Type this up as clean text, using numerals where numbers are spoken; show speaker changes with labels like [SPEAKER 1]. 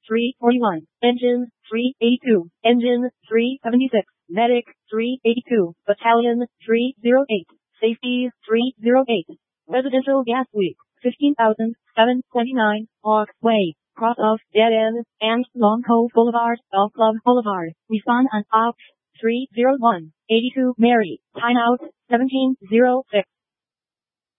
[SPEAKER 1] 341, Engine 382, Engine 376, Medic 382, Battalion 308, Safety 308. Residential gas leak 15,729, Hawk Way, cross of Dead End and Long Cove Boulevard, Golf Club Boulevard. Respond on OPS 301, 82 Mary, timeout 1706.